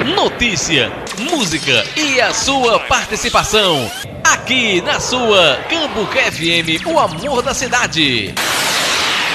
notícia, música e a sua participação. Aqui na sua Cambuca FM, o amor da cidade.